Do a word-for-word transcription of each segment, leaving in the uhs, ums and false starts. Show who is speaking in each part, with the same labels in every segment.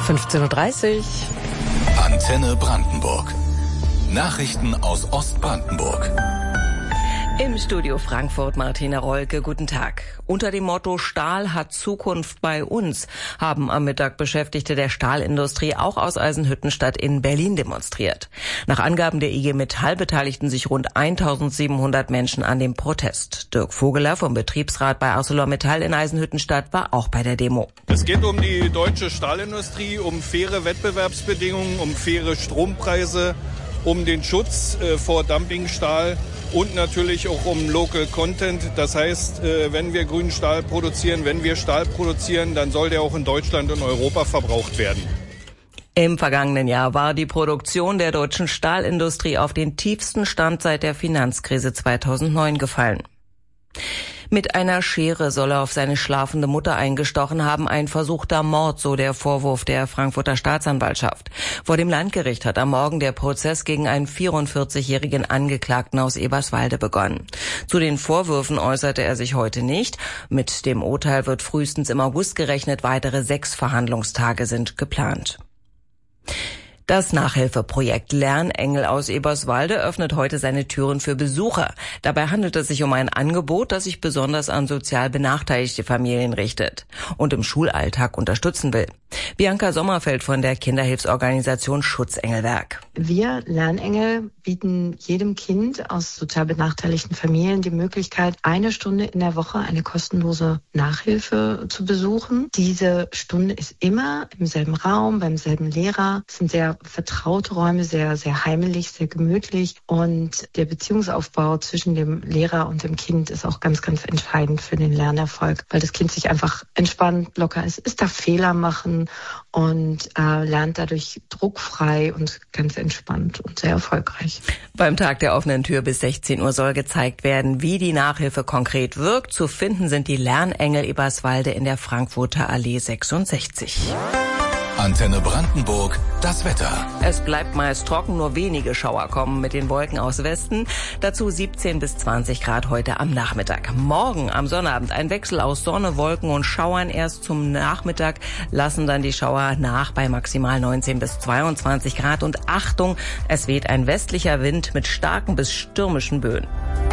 Speaker 1: fünfzehn Uhr dreißig.
Speaker 2: Antenne Brandenburg. Nachrichten aus Ostbrandenburg.
Speaker 3: Im Studio Frankfurt Martina Rolke, guten Tag. Unter dem Motto Stahl hat Zukunft bei uns haben am Mittag Beschäftigte der Stahlindustrie auch aus Eisenhüttenstadt in Berlin demonstriert. Nach Angaben der I G Metall beteiligten sich rund eintausendsiebenhundert Menschen an dem Protest. Dirk Vogeler vom Betriebsrat bei ArcelorMittal in Eisenhüttenstadt war auch bei der Demo.
Speaker 4: Es geht um die deutsche Stahlindustrie, um faire Wettbewerbsbedingungen, um faire Strompreise, um den Schutz äh, vor Dumpingstahl und natürlich auch um Local Content. Das heißt, äh, wenn wir grünen Stahl produzieren, wenn wir Stahl produzieren, dann soll der auch in Deutschland und Europa verbraucht werden.
Speaker 3: Im vergangenen Jahr war die Produktion der deutschen Stahlindustrie auf den tiefsten Stand seit der Finanzkrise zweitausendneun gefallen. Mit einer Schere soll er auf seine schlafende Mutter eingestochen haben, ein versuchter Mord, so der Vorwurf der Frankfurter Staatsanwaltschaft. Vor dem Landgericht hat am Morgen der Prozess gegen einen vierundvierzigjährigen Angeklagten aus Eberswalde begonnen. Zu den Vorwürfen äußerte er sich heute nicht. Mit dem Urteil wird frühestens im August gerechnet, weitere sechs Verhandlungstage sind geplant. Das Nachhilfeprojekt Lernengel aus Eberswalde öffnet heute seine Türen für Besucher. Dabei handelt es sich um ein Angebot, das sich besonders an sozial benachteiligte Familien richtet und im Schulalltag unterstützen will. Bianca Sommerfeld von der Kinderhilfsorganisation Schutzengelwerk.
Speaker 5: Wir Lernengel bieten jedem Kind aus sozial benachteiligten Familien die Möglichkeit, eine Stunde in der Woche eine kostenlose Nachhilfe zu besuchen. Diese Stunde ist immer im selben Raum, beim selben Lehrer. Es sind sehr vertraute Räume, sehr, sehr heimelig, sehr gemütlich. Und der Beziehungsaufbau zwischen dem Lehrer und dem Kind ist auch ganz, ganz entscheidend für den Lernerfolg, weil das Kind sich einfach entspannt, locker ist, es darf Fehler machen und äh, lernt dadurch druckfrei und ganz entspannt und sehr erfolgreich.
Speaker 3: Beim Tag der offenen Tür bis sechzehn Uhr soll gezeigt werden, wie die Nachhilfe konkret wirkt. Zu finden sind die Lernengel Eberswalde in der Frankfurter Allee sechsundsechzig.
Speaker 2: Antenne Brandenburg, das Wetter.
Speaker 3: Es bleibt meist trocken, nur wenige Schauer kommen mit den Wolken aus Westen. Dazu siebzehn bis zwanzig Grad heute am Nachmittag. Morgen am Sonnabend ein Wechsel aus Sonne, Wolken und Schauern. Erst zum Nachmittag lassen dann die Schauer nach bei maximal neunzehn bis zweiundzwanzig Grad. Und Achtung, es weht ein westlicher Wind mit starken bis stürmischen Böen.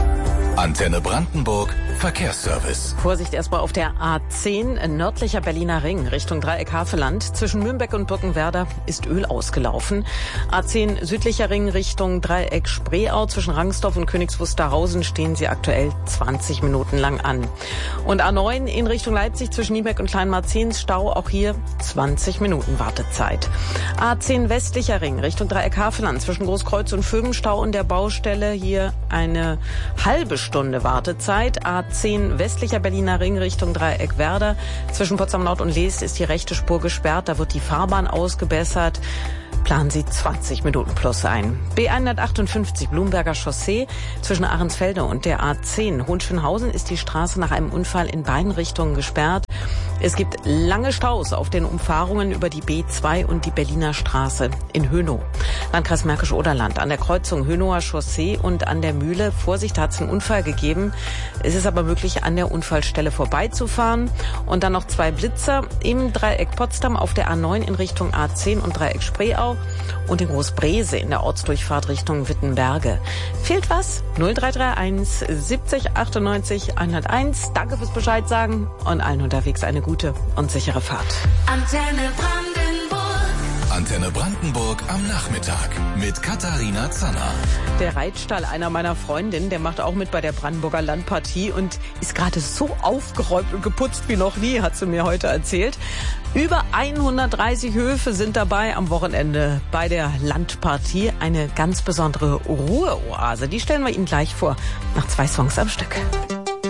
Speaker 2: Antenne Brandenburg, Verkehrsservice.
Speaker 1: Vorsicht erstmal auf der A zehn, nördlicher Berliner Ring, Richtung Dreieck Havelland. Zwischen Mürnbeck und Birkenwerder ist Öl ausgelaufen. A zehn, südlicher Ring, Richtung Dreieck Spreeau. Zwischen Rangsdorf und Königs Wusterhausen stehen sie aktuell zwanzig Minuten lang an. Und A neun in Richtung Leipzig, zwischen Niebeck und Kleinmarzens Stau. Auch hier zwanzig Minuten Wartezeit. A zehn, westlicher Ring, Richtung Dreieck Havelland. Zwischen Großkreuz und Vögenstau und der Baustelle hier eine halbe Stunde Wartezeit. A zehn westlicher Berliner Ring Richtung Dreieck Werder. Zwischen Potsdam Nord und Leest ist die rechte Spur gesperrt. Da wird die Fahrbahn ausgebessert. Planen Sie zwanzig Minuten plus ein. B hundertachtundfünfzig Blumberger Chaussee. Zwischen Ahrensfelde und der A zehn Hohenschönhausen ist die Straße nach einem Unfall in beiden Richtungen gesperrt. Es gibt lange Staus auf den Umfahrungen über die B zwei und die Berliner Straße in Hönow. Landkreis Märkisch-Oderland. An der Kreuzung Hönower Chaussee und an der Mühle. Vorsicht, hat es einen Unfall gegeben. Es ist aber möglich, an der Unfallstelle vorbeizufahren. Und dann noch zwei Blitzer im Dreieck Potsdam auf der A neun in Richtung A zehn und Dreieck Spreeau. Und in Großbrese in der Ortsdurchfahrt Richtung Wittenberge. Fehlt was? null drei drei eins siebzig achtundneunzig hunderteins. Danke fürs Bescheid sagen und allen unterwegs eine gute und sichere Fahrt.
Speaker 2: Antenne Brandenburg. Antenne Brandenburg am Nachmittag mit Katharina Zanner.
Speaker 1: Der Reitstall einer meiner Freundinnen, der macht auch mit bei der Brandenburger Landpartie und ist gerade so aufgeräumt und geputzt wie noch nie, hat sie mir heute erzählt. Über hundertdreißig Höfe sind dabei am Wochenende bei der Landpartie. Eine ganz besondere Ruheoase. Die stellen wir Ihnen gleich vor, nach zwei Songs am Stück.